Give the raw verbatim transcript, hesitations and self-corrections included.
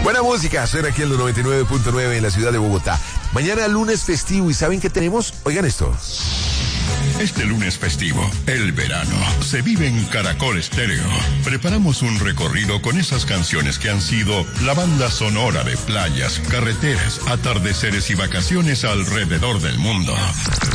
Buena música, suena aquí en los noventa y nueve punto nueve en la ciudad de Bogotá. Mañana lunes festivo, ¿y saben qué tenemos? Oigan esto. Este lunes festivo, el verano, se vive en Caracol Estéreo. Preparamos un recorrido con esas canciones que han sido la banda sonora de playas, carreteras, atardeceres y vacaciones alrededor del mundo.